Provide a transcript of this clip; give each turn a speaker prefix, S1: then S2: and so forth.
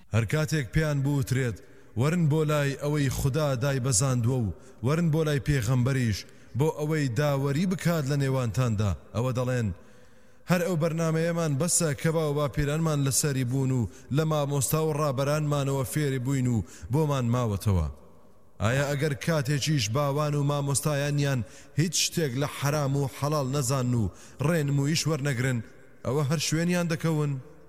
S1: هەر کاتێک پێیان بوترێت ورن بۆ لای ئەوەی خوددا دای بەزاندووە و ورن بۆ لای پێغەمبەریش بۆ ئەوەی داوەری بکات لە نێوانتاندا ئەوە دەڵێن هەر ئەو بەرنامەیەمان بەسە کە باو باپیرانمان لەسەری بوون و لە مامۆستا و ڕابەرانمانەوە فێری بووین و بۆمان ماوەتەوە ئایا ئەگەر کاتێکیش باوان و مامۆستایانیان هیچ شتێک لە حرام و حەڵال نەزان و ڕێنمویش وەرنەگرن ئەوە هەر شوێنیان دەکەون